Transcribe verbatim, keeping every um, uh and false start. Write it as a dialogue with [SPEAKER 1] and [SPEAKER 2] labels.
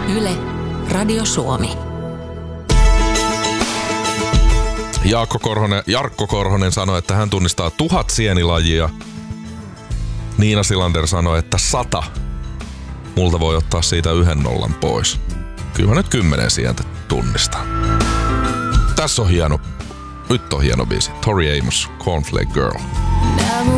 [SPEAKER 1] Yle, Radio Suomi.
[SPEAKER 2] Jaakko Korhonen, Jarkko Korhonen sanoi, että hän tunnistaa tuhat sienilajia. Niina Silander sanoi, että sata. Multa voi ottaa siitä yhden nollan pois. Kyllä mä nyt kymmenen sientä tunnistan. Tässä on hieno, nyt on hieno biisi. Tori Amos, Cornflake Girl.